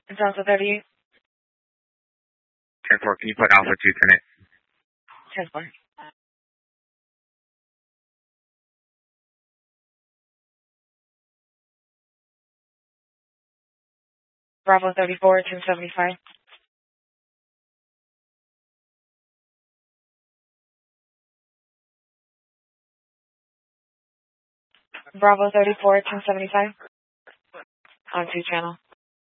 Delta 38. 10-4, can you put Alpha 2 10-8? 10-4. Bravo 34, 1075. Bravo 34, 1075. On 2 channel.